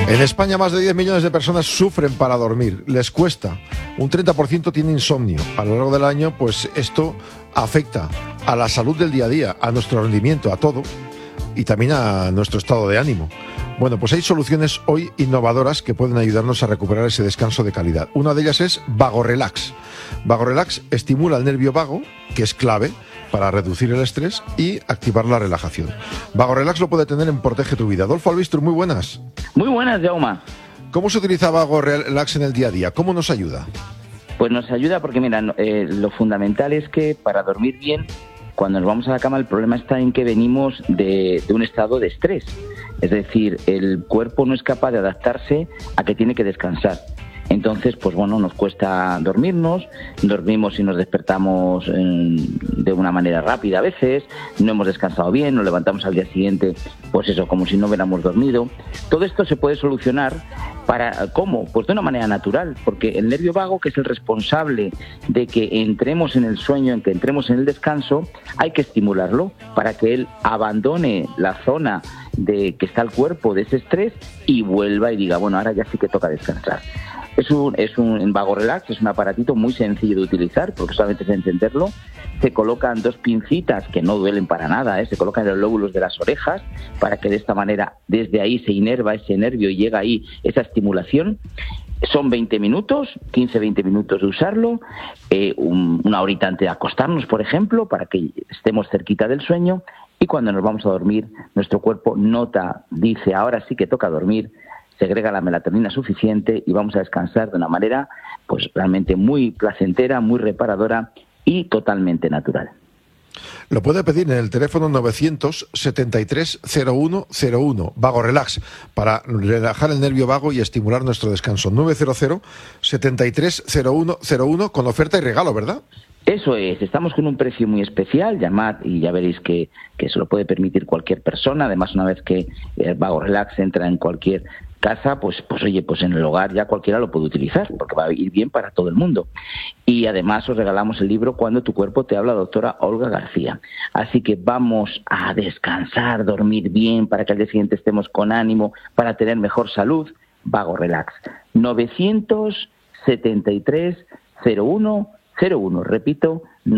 En España más de 10 millones de personas sufren para dormir, les cuesta. Un 30% tiene insomnio. A lo largo del año, pues esto afecta a la salud del día a día, a nuestro rendimiento, a todo, y también a nuestro estado de ánimo. Bueno, pues hay soluciones hoy innovadoras que pueden ayudarnos a recuperar ese descanso de calidad. Una de ellas es VagoRelax. VagoRelax estimula el nervio vago, que es clave para reducir el estrés y activar la relajación. VagoRelax lo puede tener en Protege tu Vida. Adolfo Albistur, muy buenas. Muy buenas, Jaume. ¿Cómo se utiliza VagoRelax en el día a día? ¿Cómo nos ayuda? Pues nos ayuda porque, mira, lo fundamental es que para dormir bien, cuando nos vamos a la cama, el problema está en que venimos de un estado de estrés. Es decir, el cuerpo no es capaz de adaptarse a que tiene que descansar. Entonces, pues bueno, nos cuesta dormimos y nos despertamos de una manera rápida a veces, no hemos descansado bien, nos levantamos al día siguiente, pues eso, como si no hubiéramos dormido. Todo esto se puede solucionar ¿cómo? Pues de una manera natural, porque el nervio vago, que es el responsable de que entremos en el sueño, en que entremos en el descanso, hay que estimularlo para que él abandone la zona de que está el cuerpo de ese estrés y vuelva y diga, bueno, ahora ya sí que toca descansar. En VagoRelax es un aparatito muy sencillo de utilizar, porque solamente es encenderlo. Se colocan 2 pincitas que no duelen para nada, se colocan en los lóbulos de las orejas para que de esta manera desde ahí se inerva ese nervio y llega ahí esa estimulación. Son 20 minutos, 15-20 minutos de usarlo, una horita antes de acostarnos, por ejemplo, para que estemos cerquita del sueño, y cuando nos vamos a dormir, nuestro cuerpo dice, ahora sí que toca dormir, segrega la melatonina suficiente y vamos a descansar de una manera pues realmente muy placentera, muy reparadora y totalmente natural. Lo puede pedir en el teléfono 973-0101, VagoRelax, para relajar el nervio vago y estimular nuestro descanso. 900-730101, con oferta y regalo, ¿verdad? Eso es, estamos con un precio muy especial, llamad y ya veréis que se lo puede permitir cualquier persona. Además, una vez que VagoRelax entra en cualquier casa, pues en el hogar ya cualquiera lo puede utilizar, porque va a ir bien para todo el mundo. Y además os regalamos el libro Cuando tu cuerpo te habla, doctora Olga García. Así que vamos a descansar, dormir bien, para que al día siguiente estemos con ánimo, para tener mejor salud. VagoRelax. 973-0101. Repito,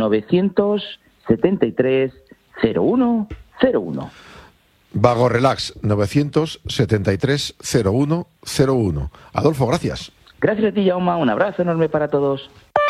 973-0101. VagoRelax, 973-0101. Adolfo, gracias. Gracias a ti, Jaume. Un abrazo enorme para todos.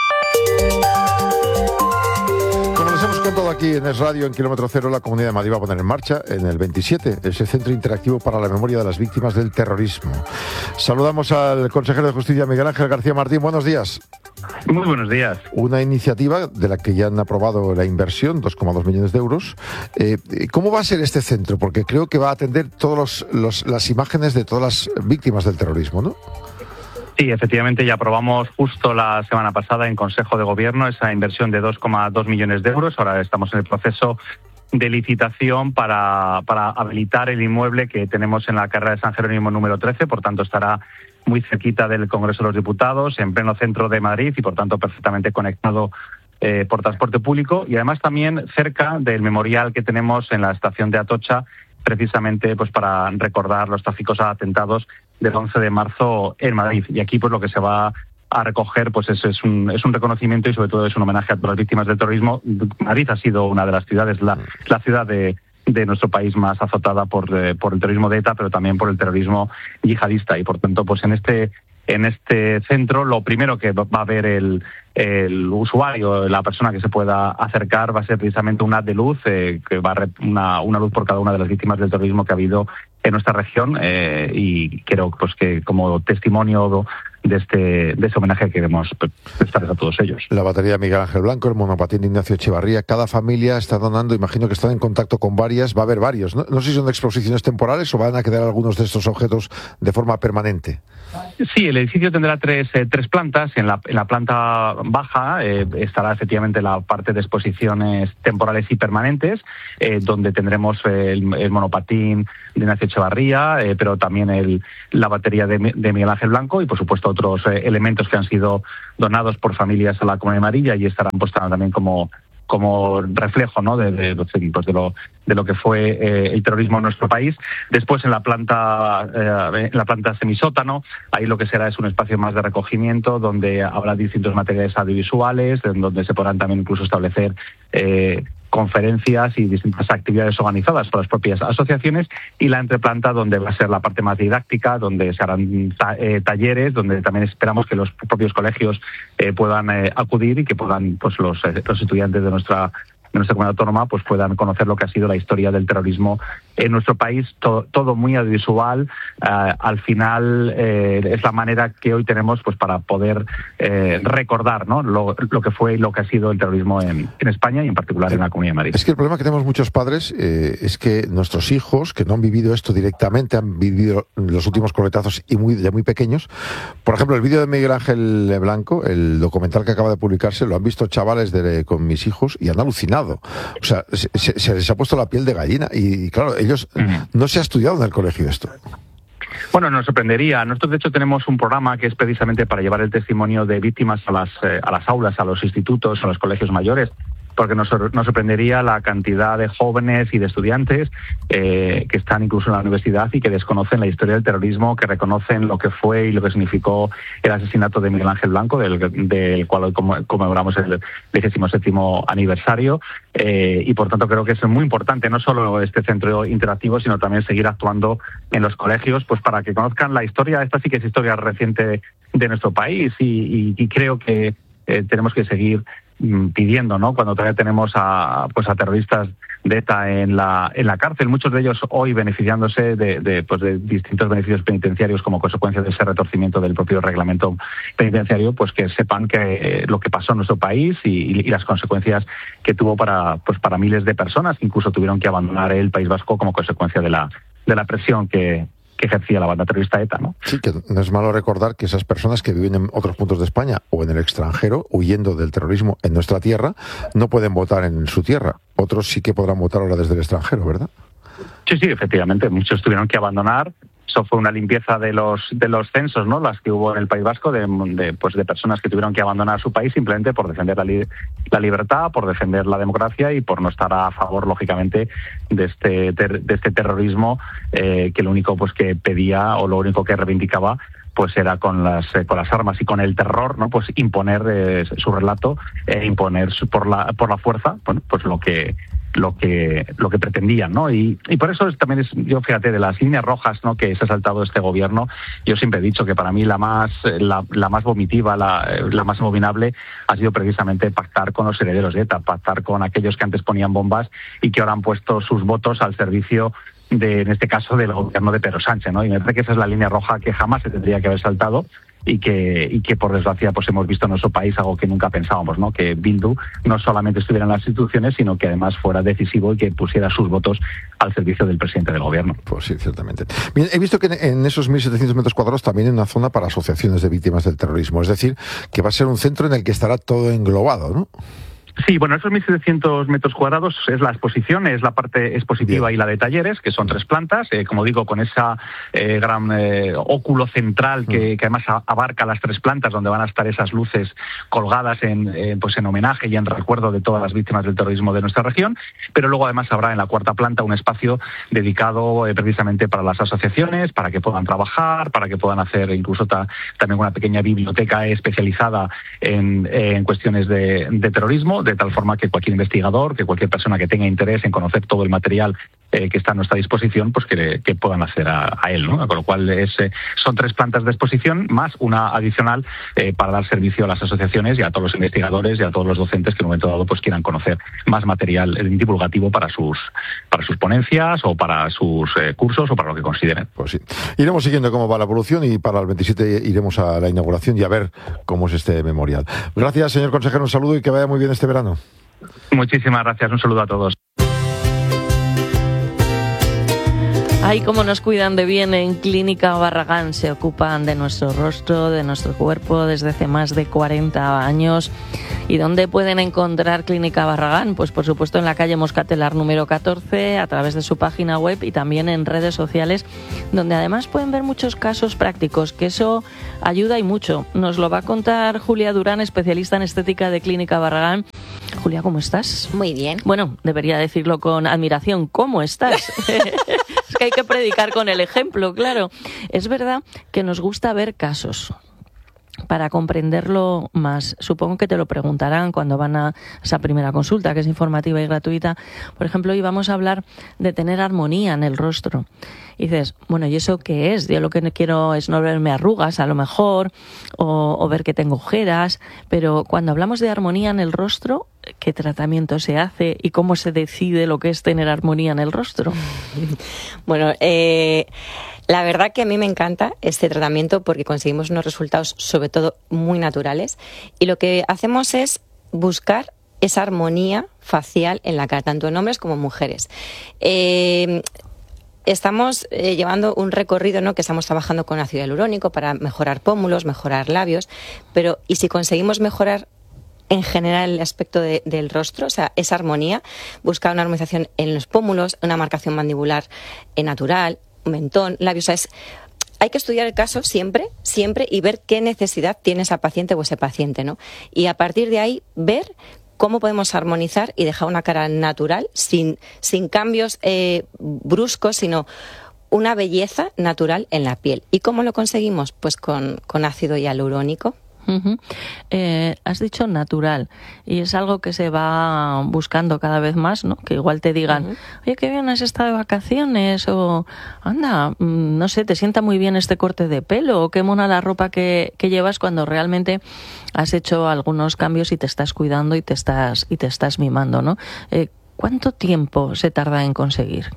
Como les hemos contado aquí en Es Radio, en Kilómetro Cero, la Comunidad de Madrid va a poner en marcha en el 27 ese centro interactivo para la memoria de las víctimas del terrorismo. Saludamos al consejero de Justicia, Miguel Ángel García Martín. Buenos días. Muy buenos días. Una iniciativa de la que ya han aprobado la inversión, 2,2 millones de euros. ¿Cómo va a ser este centro? Porque creo que va a atender todas las imágenes de todas las víctimas del terrorismo, ¿no? Sí, efectivamente, ya aprobamos justo la semana pasada en Consejo de Gobierno esa inversión de 2,2 millones de euros. Ahora estamos en el proceso de licitación para habilitar el inmueble que tenemos en la carrera de San Jerónimo número 13, por tanto estará muy cerquita del Congreso de los Diputados, en pleno centro de Madrid y por tanto perfectamente conectado por transporte público, y además también cerca del memorial que tenemos en la estación de Atocha, precisamente pues para recordar los trágicos atentados del 11 de marzo en Madrid. Y aquí pues lo que se va a recoger pues es un reconocimiento y sobre todo es un homenaje a todas las víctimas del terrorismo. Madrid ha sido una de las ciudades, la ciudad de nuestro país más azotada por el terrorismo de ETA, pero también por el terrorismo yihadista, y por tanto pues en este centro lo primero que va a ver el usuario, la persona que se pueda acercar, va a ser precisamente un haz de luz, que va a una luz por cada una de las víctimas del terrorismo que ha habido en nuestra región, y creo pues que como testimonio de ese homenaje queremos prestarles a todos ellos. La batería Miguel Ángel Blanco, el monopatín Ignacio Echevarría, cada familia está donando, imagino que están en contacto con varias, va a haber varios, ¿no? No sé si son exposiciones temporales o van a quedar algunos de estos objetos de forma permanente. Sí, el edificio tendrá tres plantas. En la planta baja estará efectivamente la parte de exposiciones temporales y permanentes, donde tendremos el monopatín de Ignacio Echevarría, pero también la batería de Miguel Ángel Blanco y por supuesto otros elementos que han sido donados por familias a la Comunidad de Madrid, y estarán pues también como como reflejo, ¿no?, de lo que fue el terrorismo en nuestro país. Después en la planta semisótano, ahí lo que será es un espacio más de recogimiento donde habrá distintos materiales audiovisuales, en donde se podrán también incluso establecer conferencias y distintas actividades organizadas por las propias asociaciones, y la entreplanta donde va a ser la parte más didáctica, donde se harán talleres, donde también esperamos que los propios colegios puedan acudir y que puedan, pues, los estudiantes de nuestra comunidad autónoma pues puedan conocer lo que ha sido la historia del terrorismo en nuestro país, todo muy audiovisual. Al final es la manera que hoy tenemos pues para poder recordar, ¿no?, lo que fue y lo que ha sido el terrorismo en España y en particular en la Comunidad de Madrid. Es que el problema que tenemos muchos padres es que nuestros hijos, que no han vivido esto directamente, han vivido los últimos coletazos y de muy pequeños. Por ejemplo, el vídeo de Miguel Ángel Blanco, el documental que acaba de publicarse, lo han visto chavales con mis hijos y han alucinado. O sea, se les ha puesto la piel de gallina y claro, ellos no se ha estudiado en el colegio esto. Bueno, nos sorprendería. Nosotros, de hecho, tenemos un programa que es precisamente para llevar el testimonio de víctimas a las aulas, a los institutos, a los colegios mayores, porque nos sorprendería la cantidad de jóvenes y de estudiantes que están incluso en la universidad y que desconocen la historia del terrorismo, que reconocen lo que fue y lo que significó el asesinato de Miguel Ángel Blanco, del cual hoy conmemoramos el 27º aniversario, y por tanto creo que es muy importante no solo este centro interactivo, sino también seguir actuando en los colegios pues para que conozcan la historia. Esta sí que es historia reciente de nuestro país y creo que tenemos que seguir pidiendo, ¿no?, cuando todavía tenemos a terroristas de ETA en la cárcel, muchos de ellos hoy beneficiándose de distintos beneficios penitenciarios como consecuencia de ese retorcimiento del propio reglamento penitenciario, pues que sepan que lo que pasó en nuestro país y las consecuencias que tuvo para miles de personas que incluso tuvieron que abandonar el País Vasco como consecuencia de la presión que ejercía la banda terrorista ETA, ¿no? Sí, que no es malo recordar que esas personas que viven en otros puntos de España o en el extranjero, huyendo del terrorismo en nuestra tierra, no pueden votar en su tierra. Otros sí que podrán votar ahora desde el extranjero, ¿verdad? Sí, efectivamente. Muchos tuvieron que abandonar. Eso fue una limpieza de los censos, ¿no?, las que hubo en el País Vasco, de personas que tuvieron que abandonar su país simplemente por defender la libertad, por defender la democracia y por no estar a favor, lógicamente, de este terrorismo que lo único pues que pedía o lo único que reivindicaba pues era con las armas y con el terror, ¿no?, pues imponer su relato, imponer por la fuerza, bueno, pues lo que pretendían, ¿no? Y por eso yo fíjate, de las líneas rojas, ¿no?, que se ha saltado este gobierno, yo siempre he dicho que para mí la más vomitiva, la más abominable ha sido precisamente pactar con los herederos de ETA, pactar con aquellos que antes ponían bombas y que ahora han puesto sus votos al servicio en este caso del gobierno de Pedro Sánchez, ¿no? Y me parece que esa es la línea roja que jamás se tendría que haber saltado y que por desgracia pues hemos visto en nuestro país algo que nunca pensábamos, ¿no?, que Bildu no solamente estuviera en las instituciones, sino que además fuera decisivo y que pusiera sus votos al servicio del presidente del gobierno. Pues sí, ciertamente. Bien, he visto que en esos 1.700 metros cuadrados también hay una zona para asociaciones de víctimas del terrorismo, es decir, que va a ser un centro en el que estará todo englobado, ¿no? Sí, bueno, esos 1.700 metros cuadrados es la exposición, es la parte expositiva y la de talleres, que son 3 plantas, como digo, con esa gran óculo central que además abarca las 3 plantas, donde van a estar esas luces colgadas en homenaje y en recuerdo de todas las víctimas del terrorismo de nuestra región, pero luego además habrá en la 4ª planta un espacio dedicado precisamente para las asociaciones, para que puedan trabajar, para que puedan hacer incluso también una pequeña biblioteca especializada en cuestiones de terrorismo, de tal forma que cualquier investigador, que cualquier persona que tenga interés en conocer todo el material que está a nuestra disposición, pues que puedan acceder a él, ¿no? Con lo cual son 3 plantas de exposición más una adicional para dar servicio a las asociaciones y a todos los investigadores y a todos los docentes que en un momento dado pues quieran conocer más material divulgativo para sus ponencias o para sus cursos o para lo que consideren. Pues sí. Iremos siguiendo cómo va la evolución y para el 27 iremos a la inauguración y a ver cómo es este memorial. Gracias, señor consejero, un saludo y que vaya muy bien este verano. Muchísimas gracias, un saludo a todos. Ay, cómo nos cuidan de bien en Clínica Barragán. Se ocupan de nuestro rostro, de nuestro cuerpo desde hace más de 40 años. ¿Y dónde pueden encontrar Clínica Barragán? Pues por supuesto en la calle Moscatelar número 14, a través de su página web y también en redes sociales, donde además pueden ver muchos casos prácticos, que eso ayuda y mucho. Nos lo va a contar Julia Durán, especialista en estética de Clínica Barragán. Julia, ¿cómo estás? Muy bien. Bueno, debería decirlo con admiración. ¿Cómo estás? Es que hay que predicar con el ejemplo, claro. Es verdad que nos gusta ver casos para comprenderlo más. Supongo que te lo preguntarán cuando van a esa primera consulta, que es informativa y gratuita. Por ejemplo, hoy vamos a hablar de tener armonía en el rostro. Y dices, bueno, ¿y eso qué es? Yo lo que quiero es no verme arrugas, a lo mejor, o ver que tengo ojeras. Pero cuando hablamos de armonía en el rostro, ¿qué tratamiento se hace y cómo se decide lo que es tener armonía en el rostro? Bueno, la verdad que a mí me encanta este tratamiento porque conseguimos unos resultados, sobre todo, muy naturales. Y lo que hacemos es buscar esa armonía facial en la cara, tanto en hombres como en mujeres. Estamos llevando un recorrido, ¿no?, que estamos trabajando con ácido hialurónico para mejorar pómulos, mejorar labios, pero ¿y si conseguimos mejorar en general el aspecto del rostro? O sea, esa armonía, buscar una armonización en los pómulos, una marcación mandibular natural, mentón, labios. O sea, hay que estudiar el caso siempre y ver qué necesidad tiene esa paciente o ese paciente, ¿no? Y a partir de ahí ver cómo podemos armonizar y dejar una cara natural, sin cambios bruscos, sino una belleza natural en la piel. ¿Y cómo lo conseguimos? Pues con ácido hialurónico. Uh-huh. Has dicho natural, y es algo que se va buscando cada vez más, ¿no? Que igual te digan, oye, qué bien has estado de vacaciones, o anda, no sé, te sienta muy bien este corte de pelo, o qué mona la ropa que llevas, cuando realmente has hecho algunos cambios y te estás cuidando y te estás mimando, ¿no? ¿Cuánto tiempo se tarda en conseguir?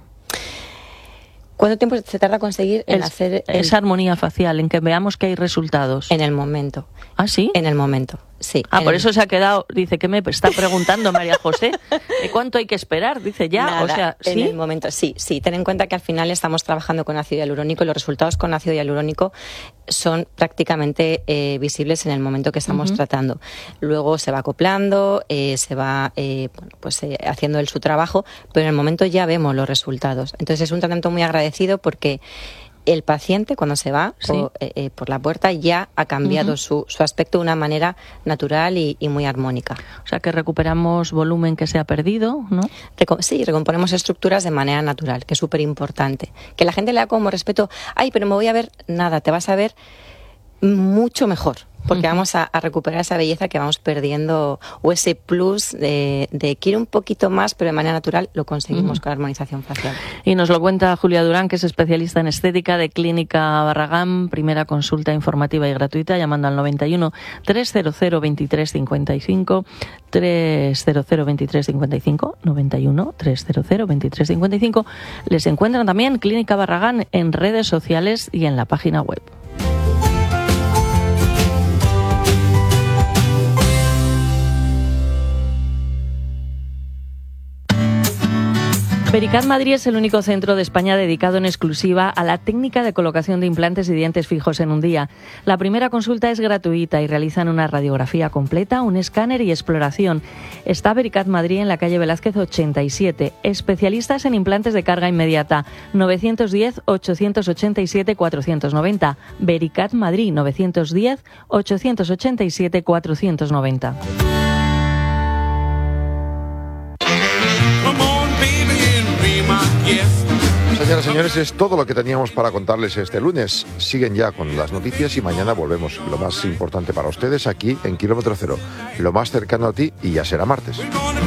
¿Cuánto tiempo se tarda conseguir en hacer esa armonía facial, en que veamos que hay resultados? En el momento. ¿Ah, sí? En el momento, sí. Por eso se ha quedado, dice, ¿qué me está preguntando María José? ¿Cuánto hay que esperar? Dice, ya, nada, o sea, ¿sí? En el momento, sí. Ten en cuenta que al final estamos trabajando con ácido hialurónico y los resultados con ácido hialurónico son prácticamente visibles en el momento que estamos tratando. Luego se va acoplando, se va haciendo su trabajo, pero en el momento ya vemos los resultados. Entonces es un tratamiento muy agradecido porque el paciente, cuando se va por la puerta, ya ha cambiado su aspecto de una manera natural y muy armónica. O sea, que recuperamos volumen que se ha perdido, ¿no? Sí, recomponemos estructuras de manera natural, que es súper importante. Que la gente le da como respeto, ay, pero me voy a ver, nada, te vas a ver mucho mejor, porque vamos a recuperar esa belleza que vamos perdiendo, o ese plus de quiero un poquito más, pero de manera natural lo conseguimos con la armonización facial. Y nos lo cuenta Julia Durán, que es especialista en estética de Clínica Barragán. Primera consulta informativa y gratuita llamando al 91 300 23 55, 300 23 55, 91 300 23 55. Les encuentran también Clínica Barragán en redes sociales y en la página web. Vericat Madrid es el único centro de España dedicado en exclusiva a la técnica de colocación de implantes y dientes fijos en un día. La primera consulta es gratuita y realizan una radiografía completa, un escáner y exploración. Está Vericat Madrid en la calle Velázquez 87. Especialistas en implantes de carga inmediata. 910-887-490. Vericat Madrid 910-887-490. Señoras y señores, es todo lo que teníamos para contarles este lunes. Siguen ya con las noticias y mañana volvemos. Lo más importante para ustedes aquí en Kilómetro Cero, lo más cercano a ti, y ya será martes.